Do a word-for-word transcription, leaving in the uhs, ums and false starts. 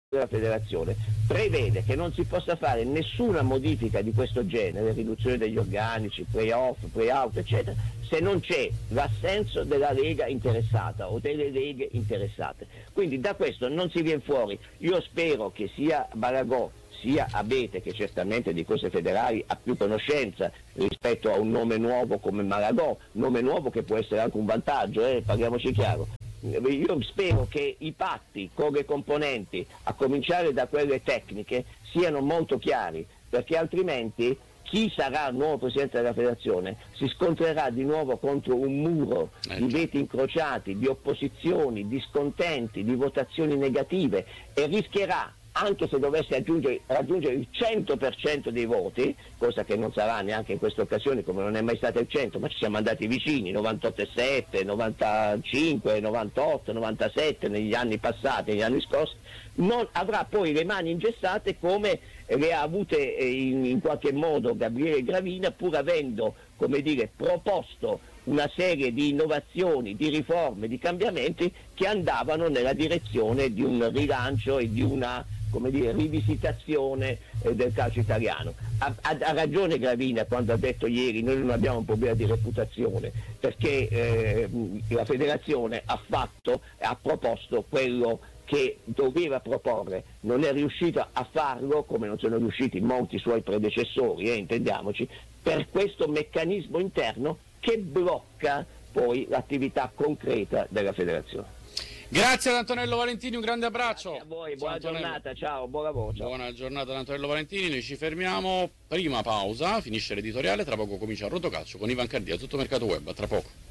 della federazione prevede che non si possa fare nessuna modifica di questo genere, riduzione degli organici, play-off, play-out, eccetera, se non c'è l'assenso della lega interessata o delle leghe interessate. Quindi da questo non si viene fuori. Io spero che sia Balaguò sia Abete, che certamente di cose federali ha più conoscenza rispetto a un nome nuovo come Malagò, nome nuovo che può essere anche un vantaggio, eh, parliamoci chiaro. Io spero che i patti con le componenti, a cominciare da quelle tecniche, siano molto chiari, perché altrimenti chi sarà il nuovo presidente della federazione si scontrerà di nuovo contro un muro eh, di veti incrociati, di opposizioni, di scontenti, di votazioni negative, e rischierà, anche se dovesse aggiungere, raggiungere il cento per cento dei voti, cosa che non sarà neanche in questa occasione, come non è mai stato il cento, ma ci siamo andati vicini, novantotto virgola sette, novantacinque, novantotto, novantasette negli anni passati, negli anni scorsi, non avrà poi le mani ingessate come le ha avute in, in qualche modo Gabriele Gravina, pur avendo, come dire, proposto una serie di innovazioni, di riforme, di cambiamenti che andavano nella direzione di un rilancio e di una, come dire, rivisitazione eh, del calcio italiano. Ha, ha, ha ragione Gravina quando ha detto ieri: noi non abbiamo un problema di reputazione, perché eh, la federazione ha fatto, ha proposto quello che doveva proporre, non è riuscito a farlo, come non sono riusciti molti suoi predecessori, eh, intendiamoci, per questo meccanismo interno che blocca poi l'attività concreta della federazione. Grazie ad Antonello Valentini, un grande abbraccio. Grazie a voi, Ciao, buona Antonello. giornata, ciao, buon lavoro. Ciao. Buona giornata ad Antonello Valentini, noi ci fermiamo, prima pausa, finisce l'editoriale, tra poco comincia il Rotocalcio con Ivan Cardia, tutto mercato web, a tra poco.